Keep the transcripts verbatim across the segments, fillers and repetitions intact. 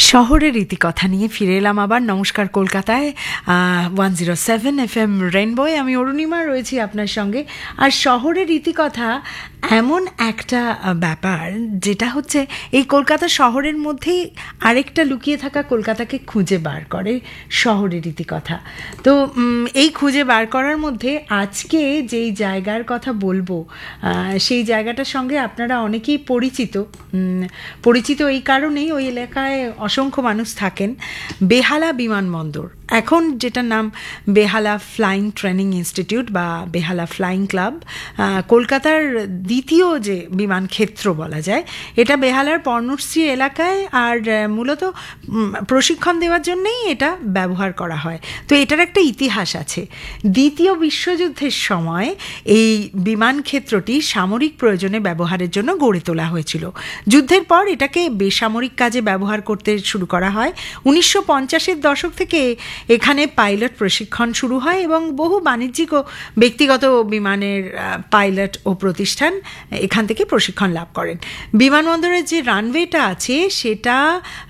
শহরের রীতিকথা নিয়ে ফিরে এলাম আবার। নমস্কার কলকাতায় one zero seven F M রেনবোয় আমি অরুণিমা রয়েছি আপনার সঙ্গে। আর শহরের রীতিকথা এমন একটা ব্যাপার যেটা হচ্ছে এই কলকাতা শহরের মধ্যেই আরেকটা লুকিয়ে থাকা কলকাতাকে খুঁজে বার করে শহরের রীতিকথা। তো এই খুঁজে বার করার মধ্যে আজকে যেই জায়গার কথা বলবো সেই জায়গাটার সঙ্গে আপনারা অনেকেই পরিচিত। পরিচিত এই কারণেই ওই এলাকায় অসংখ্য মানুষ থাকেন। বেহালা বিমানবন্দর, এখন যেটার নাম বেহালা ফ্লাইং ট্রেনিং ইনস্টিটিউট বা বেহালা ফ্লাইং ক্লাব, কলকাতার দ্বিতীয় যে বিমান ক্ষেত্র বলা যায়, এটা বেহালার পর্ণশ্রী এলাকায় আর মূলত প্রশিক্ষণ দেওয়ার জন্যেই এটা ব্যবহার করা হয়। তো এটার একটা ইতিহাস আছে। দ্বিতীয় বিশ্বযুদ্ধের সময় এই বিমান ক্ষেত্রটি সামরিক প্রয়োজনে ব্যবহারের জন্য গড়ে তোলা হয়েছিল। যুদ্ধের পর এটাকে বেসামরিক কাজে ব্যবহার করতে শুরু করা হয়। উনিশশো পঞ্চাশের দশক থেকে এখানে পাইলট প্রশিক্ষণ শুরু হয় এবং বহু বাণিজ্যিক ও ব্যক্তিগত বিমানের পাইলট ও প্রতিষ্ঠান এখান থেকে প্রশিক্ষণ লাভ করেন। বিমানবন্দরের যে রানওয়েটা আছে সেটা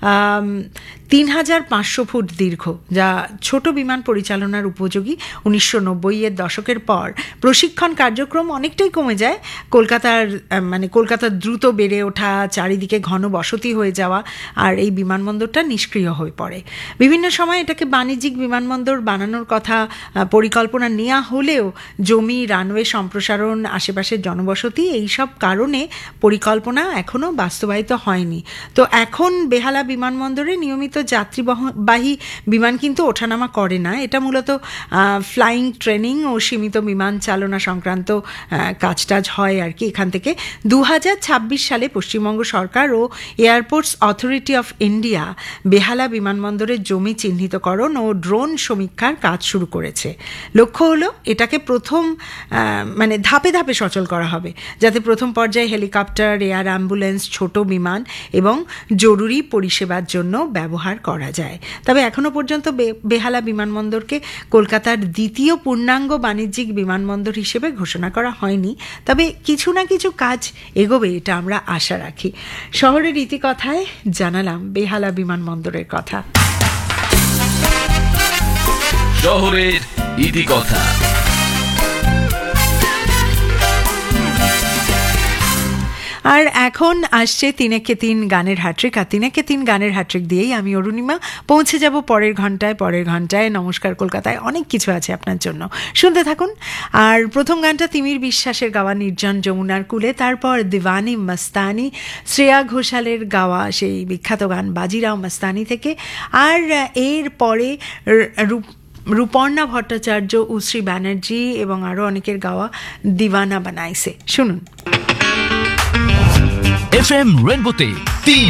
তিন হাজার পাঁচশো ফুট দীর্ঘ, যা ছোট বিমান পরিচালনার উপযোগী। উনিশশো নব্বইয়ের দশকের পর প্রশিক্ষণ কার্যক্রম অনেকটাই কমে যায়। কলকাতার মানে কলকাতার দ্রুত বেড়ে ওঠা, চারিদিকে ঘন বসতি হয়ে যাওয়া, আর এই বিমানবন্দরটা নিষ্ক্রিয় হয়ে পড়ে। বিভিন্ন সময় এটাকে বাণিজ্যিক বিমানবন্দর বানানোর কথা পরিকল্পনা নেওয়া হলেও জমি, রানওয়ে সম্প্রসারণ, আশেপাশের জনবসতি, এইসব কারণে পরিকল্পনা এখনও বাস্তবায়িত হয়নি। তো এখন বেহালা বিমানবন্দরে নিয়মিত যাত্রীবাহী বিমান কিন্তু ওঠানামা করে না। এটা মূলত ফ্লাইং ট্রেনিং ও সীমিত বিমান চালনা সংক্রান্ত কাজ টাজ হয় আর কি এখান থেকে। দু হাজার ছাব্বিশ সালে পশ্চিমবঙ্গ সরকার ও এয়ারপোর্টস অথরিটি অফ ইন্ডিয়া বেহালা বিমানবন্দরের জমি চিহ্নিতকরণ ও ড্রোন সমীক্ষার কাজ শুরু করেছে। লক্ষ্য হলো এটাকে প্রথম মানে ধাপে ধাপে সচল করা হবে, যাতে প্রথম পর্যায়ে হেলিকপ্টার, এয়ার অ্যাম্বুলেন্স, ছোট বিমান এবং জরুরি পরিষেবার জন্য ব্যবহার করা যায়। তবে এখনো পর্যন্ত বেহালা বিমানবন্দরকে কলকাতার দ্বিতীয় পূর্ণাঙ্গ বাণিজ্যিক বিমানবন্দর হিসেবে ঘোষণা করা হয়নি। তবে কিছু না কিছু কাজ এগোবে, এটা আমরা আশা রাখি। শহরের রীতিকথায় জানালাম বেহালা বিমানবন্দরের কথা। শহরের ইতিকথা। আর এখন আসছে তিনেকে তিন গানের হ্যাট্রিক, আর তিনেকে তিন গানের হ্যাট্রিক দিয়েই আমি অরুণিমা পৌঁছে যাব পরের ঘন্টায়। পরের ঘন্টায় নমস্কার কলকাতায় অনেক কিছু আছে আপনার জন্য, শুনতে থাকুন। আর প্রথম গানটা তিমির বিশ্বাসের গাওয়া নির্জন যমুনার কূলে, তারপর দিওয়ানি মস্তানি শ্রেয়া ঘোষালের গাওয়া সেই বিখ্যাত গান বাজিরাও মস্তানি থেকে, আর এর পরে রূপ রূপর্ণা ভট্টাচার্য, উশ্রী ব্যানার্জি এবং আরও অনেকের গাওয়া দিওয়ানা বানাইছে। শুনুন এফ এম রেনবোতে।